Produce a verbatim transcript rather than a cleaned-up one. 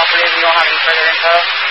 property and you don't have any further info?